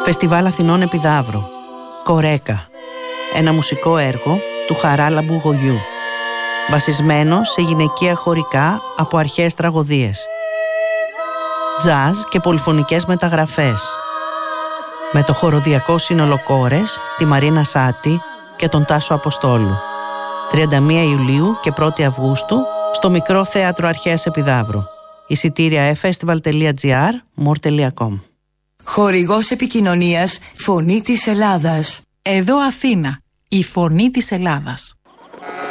Φεστιβάλ Αθηνών Επιδαύρου. Κορέκα. Ένα μουσικό έργο του Χαράλαμπου Γογιού, βασισμένο σε γυναικεία χωρικά από αρχαίες τραγωδίες. Τζαζ και πολυφωνικές μεταγραφές. Με το χοροδιακό σύνολο Κόρες, τη Μαρίνα Σάτη και τον Τάσο Αποστόλου. 31 Ιουλίου και 1 Αυγούστου στο Μικρό Θέατρο Αρχαίας Επιδαύρου. Εισιτήρια festival.gr, more.com. Χορηγός επικοινωνίας Φωνή της Ελλάδας. Εδώ Αθήνα, η Φωνή της Ελλάδας.